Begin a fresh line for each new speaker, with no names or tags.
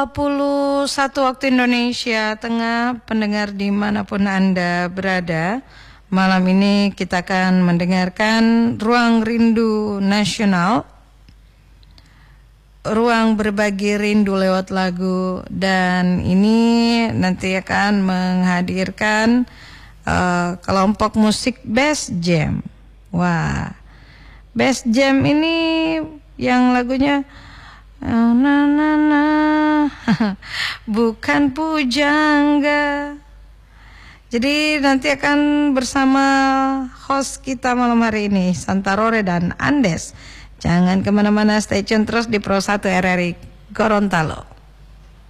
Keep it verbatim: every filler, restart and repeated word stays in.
dua puluh satu waktu Indonesia Tengah, pendengar dimanapun Anda berada. Malam ini kita akan mendengarkan Ruang Rindu Nasional, ruang berbagi rindu lewat lagu. Dan ini nanti akan menghadirkan uh, kelompok musik Bass Jam. Wah, Bass Jam ini yang lagunya na na na bukan pujangga. Jadi nanti akan bersama host kita malam hari ini, Santarore dan Andes. Jangan kemana-mana, stay tune terus di Pro satu R R I Gorontalo.